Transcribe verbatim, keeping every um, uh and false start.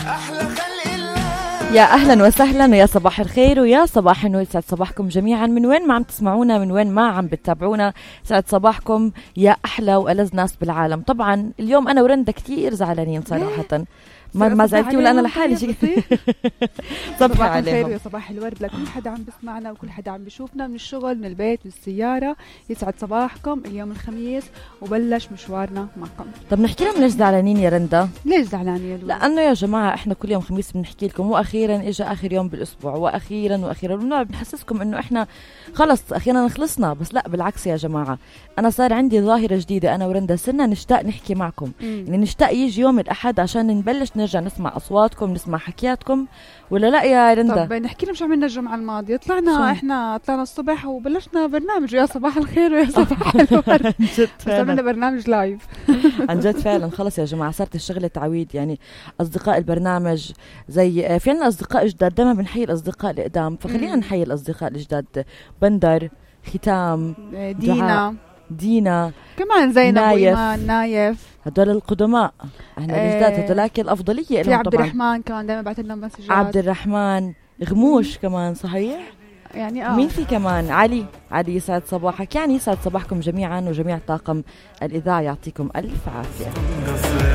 يا أهلا وسهلا ويا صباح الخير ويا صباح النور. سعد صباحكم جميعا من وين ما عم تسمعونا، من وين ما عم بتتابعونا. سعد صباحكم يا أحلى وألذ ناس بالعالم. طبعا اليوم أنا ورندا كتير زعلانين صراحة. ما ما زعلتي ولا أنا لحالي شيء؟ صباح الخير ويا صباح الورد لكل حدا عم بسمعنا وكل حدا عم بيشوفنا من الشغل، من البيت، من السيارة. يسعد صباحكم. اليوم الخميس وبلش مشوارنا معكم. طب نحكي لهم ليش زعلانين يا رندا؟ ليش زعلانين يا لولو؟ لأنه يا جماعة إحنا كل يوم خميس بنحكي لكم، وأخيرا إجا آخر يوم بالأسبوع، وأخيرا وأخيرا بنقعد بنحسسكم إنه إحنا خلص أخيرا خلصنا. بس لا، بالعكس يا جماعة، أنا صار عندي ظاهرة جديدة. أنا ورندا صرنا نشتاق نحكي معكم، يعني نشتاق يجي يوم الأحد عشان نبلش نرجع نسمع أصواتكم، نسمع حكياتكم، ولا لا يا رندا؟ طب نحكي لهم شو عملنا الجمعة الماضية. طلعنا شو؟ احنا طلعنا الصبح وبلشنا برنامج يا صباح الخير ويا صباح الورد. بس عملنا برنامج لايف. عن جد فعلا خلص يا جماعة صارت الشغلة تعويد. يعني أصدقاء البرنامج زي في عنا أصدقاء جداد، دائما بنحيي الأصدقاء القدام، فخلينا نحيي الأصدقاء الجداد. بندر، ختام، دينا دينا كمان، زينب، نايف، نايف، هدول القدماء. احنا الجداد ايه هدولاك الأفضلية. في عبد الرحمن كمان دائما بعت لنا مسجات. عبد الرحمن غموش كمان صحيح. يعني اه مين في كمان؟ علي علي يسعد صباحك. يعني يسعد صباحكم جميعا وجميع طاقم الإذاعة، يعطيكم ألف عافية.